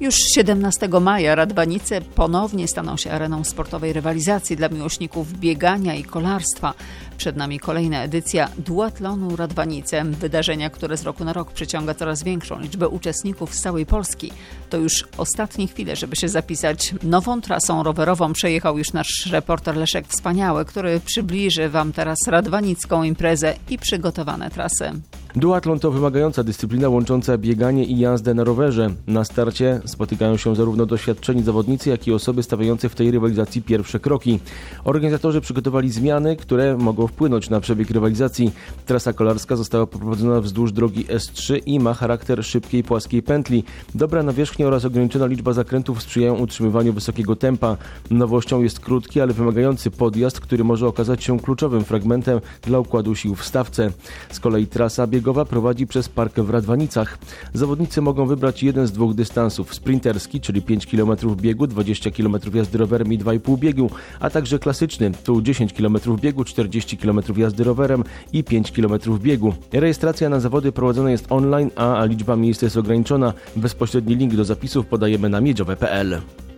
Już 17 maja Radwanice ponownie staną się areną sportowej rywalizacji dla miłośników biegania i kolarstwa. Przed nami kolejna edycja Duatlonu Radwanice, wydarzenia, które z roku na rok przyciąga coraz większą liczbę uczestników z całej Polski. To już ostatnie chwile, żeby się zapisać. Nową trasą rowerową przejechał już nasz reporter Leszek Wspaniały, który przybliży Wam teraz radwanicką imprezę i przygotowane trasy. Duatlon to wymagająca dyscyplina łącząca bieganie i jazdę na rowerze. Na starcie spotykają się zarówno doświadczeni zawodnicy, jak i osoby stawiające w tej rywalizacji pierwsze kroki. Organizatorzy przygotowali zmiany, które mogą wpłynąć na przebieg rywalizacji. Trasa kolarska została poprowadzona wzdłuż drogi S3 i ma charakter szybkiej, płaskiej pętli. Dobra nawierzchnia oraz ograniczona liczba zakrętów sprzyjają utrzymywaniu wysokiego tempa. Nowością jest krótki, ale wymagający podjazd, który może okazać się kluczowym fragmentem dla układu sił w stawce. Z kolei trasa biegowa prowadzi przez park w Radwanicach. Zawodnicy mogą wybrać jeden z dwóch dystansów: sprinterski, czyli 5 km biegu, 20 km jazdy rowerem i 2,5 biegu, a także klasyczny, tu 10 km biegu, 40 km jazdy rowerem i 5 km biegu. Rejestracja na zawody prowadzona jest online, a liczba miejsc jest ograniczona. Bezpośredni link do zapisów podajemy na miedziowe.pl.